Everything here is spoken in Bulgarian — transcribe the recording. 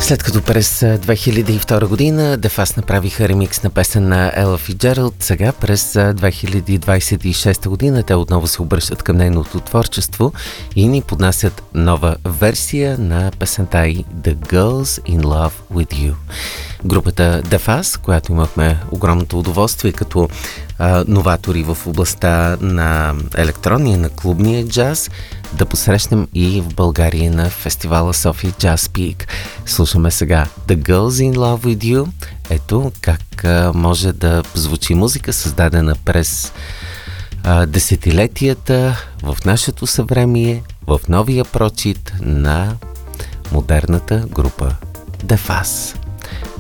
След като през 2002 година The Fast направиха ремикс на песен на Ела Фицджералд, сега през 2026 година те отново се обръщат към нейното творчество и ни поднасят нова версия на песента й The Girls in Love with You. Групата The Fast, която имахме огромното удоволствие като новатори в областта на електронния, на клубния джаз, да посрещнем и в България на фестивала София Jazz Peak. Слушаме сега The Girls in Love with You. Ето как може да звучи музика, създадена през десетилетията в нашето съвремие, в новия прочит на модерната група The Fast.